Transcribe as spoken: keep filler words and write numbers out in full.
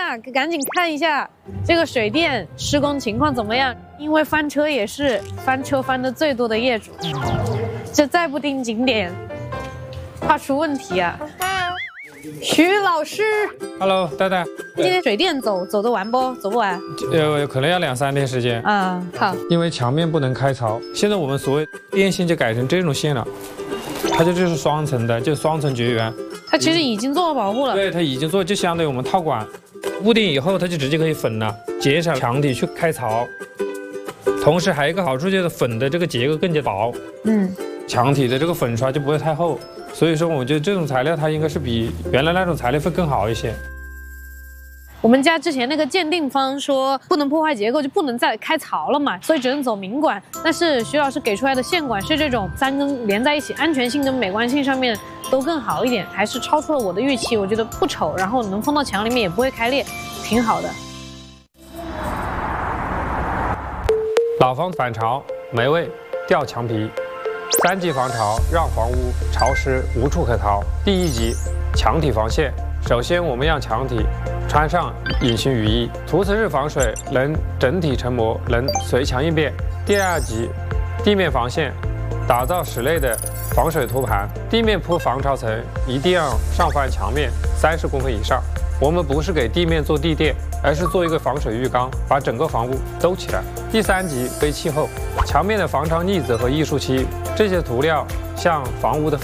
下，赶紧看一下这个水电施工情况怎么样？因为翻车也是翻车翻的最多的业主，这再不盯紧点，怕出问题啊！徐老师 ，Hello， 戴戴， 今天水电走走得完不？走不完？ 呃，可能要两三天时间啊。好， 因为墙面不能开槽，现在我们所谓电线就改成这种线了，它就就是双层的，就双层绝缘。 它其实已经做了保护了。 对，它已经做，就相当于我们套管，固定以后它就直接可以粉了，减少墙体去开槽。同时还有一个好处就是粉的这个结构更加薄，嗯，墙体的这个粉刷就不会太厚。所以说，我觉得这种材料它应该是比原来那种材料会更好一些。 我们家之前那个鉴定方说不能破坏结构，就不能再开槽了嘛，所以只能走明管。但是徐老师给出来的线管是这种三根连在一起，安全性跟美观性上面都更好一点，还是超出了我的预期。我觉得不丑，然后能封到墙里面也不会开裂，挺好的。 老房反潮、霉味、掉墙皮。三级防潮让房屋潮湿无处可逃。第一级墙体防线，首先我们让墙体穿上隐形雨衣，涂层式防水，能整体成膜，能随墙应变。第二级地面防线，打造室内的防水托盘，地面铺防潮层一定要上翻墙面三十公分以上。我们不是给地面做地垫，而是做一个防水浴缸，把整个房屋兜起来。第三级微气候，墙面的防潮腻子和艺术漆，这些涂料向房屋的